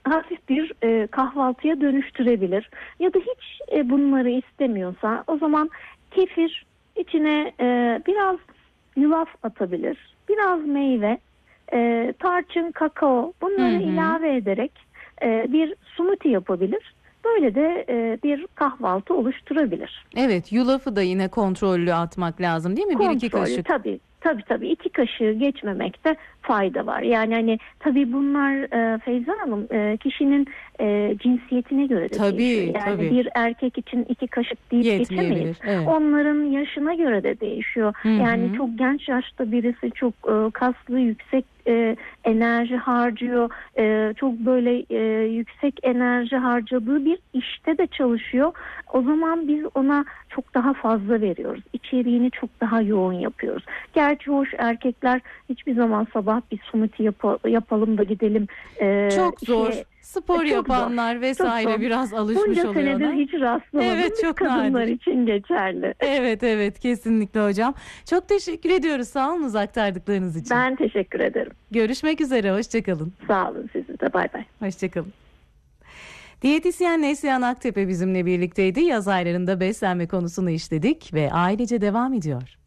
hafif bir kahvaltıya dönüştürebilir. Ya da hiç bunları istemiyorsa o zaman kefir, içine biraz yulaf atabilir. Biraz meyve, tarçın, kakao, bunları ilave ederek bir smoothie yapabilir. Böyle de bir kahvaltı oluşturabilir. Evet, yulafı da yine kontrollü atmak lazım değil mi? Bir iki Kontrollü, kaşık. tabii 2 kaşığı geçmemekte fayda var. Yani hani tabii bunlar Feyza Hanım kişinin cinsiyetine göre de değişiyor. Yani Tabii. bir erkek için 2 kaşık deyip geçemeyiz. Yetmeyebilir. Evet. Onların yaşına göre de değişiyor. Yani çok genç yaşta birisi çok kaslı, yüksek enerji harcıyor. Çok böyle yüksek enerji harcadığı bir işte de çalışıyor. O zaman biz ona çok daha fazla veriyoruz. İçeriğini çok daha yoğun yapıyoruz. Gerçi hoş erkekler hiçbir zaman sabah bir smoothie yapalım da gidelim. Çok zor. Spor çok yapanlar zor, vesaire zor. biraz alışmış Bunca oluyor senedir ona. hiç rastlamadım. Evet, çok kadınlar nadir. için geçerli. Evet kesinlikle hocam. Çok teşekkür ediyoruz. Sağ olun aktardıklarınız için. Ben teşekkür ederim. Görüşmek üzere. Hoşçakalın. Sağ olun, siz de. Bay bay. Hoşçakalın. Diyetisyen Neslihan Aktepe bizimle birlikteydi. Yaz aylarında beslenme konusunu işledik ve ailece devam ediyor.